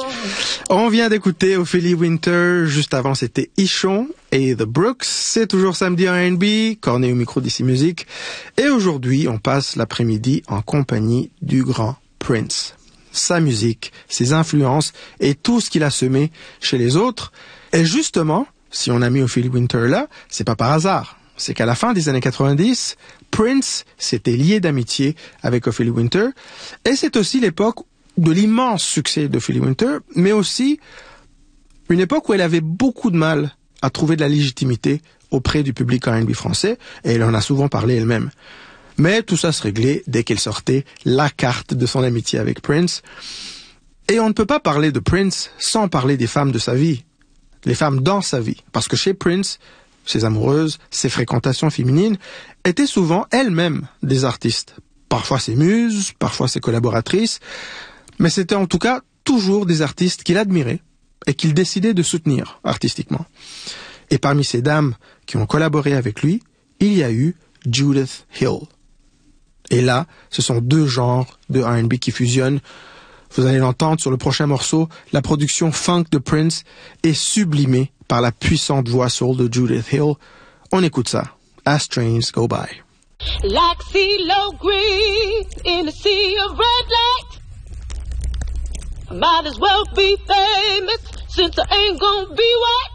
On vient d'écouter Ophélie Winter, juste avant c'était Ichon et The Brooks, c'est toujours samedi en R&B, Corné au micro d'Ici Musique, et aujourd'hui on passe l'après-midi en compagnie du grand Prince. Sa musique, ses influences et tout ce qu'il a semé chez les autres. Et justement, si on a mis Ophélie Winter là, c'est pas par hasard. C'est qu'à la fin des années 90, Prince s'était lié d'amitié avec Ophélie Winter, et c'est aussi l'époque de l'immense succès d'Ophélie Winter, mais aussi une époque où elle avait beaucoup de mal à trouver de la légitimité auprès du public R&B français, et elle en a souvent parlé elle-même. Mais tout ça se réglait dès qu'elle sortait la carte de son amitié avec Prince. Et on ne peut pas parler de Prince sans parler des femmes de sa vie, les femmes dans sa vie, parce que chez Prince, ses amoureuses, ses fréquentations féminines étaient souvent elles-mêmes des artistes. Parfois ses muses, parfois ses collaboratrices, mais c'était en tout cas toujours des artistes qu'il admirait et qu'il décidait de soutenir artistiquement. Et parmi ces dames qui ont collaboré avec lui, il y a eu Judith Hill. Et là, ce sont deux genres de R&B qui fusionnent. Vous allez l'entendre sur le prochain morceau, la production funk de Prince est sublimée par la puissante voix soul de Judith Hill. On écoute ça. As Trains Go By. Like CeeLo Green in a sea of red light. I might as well be famous since I ain't gonna be white.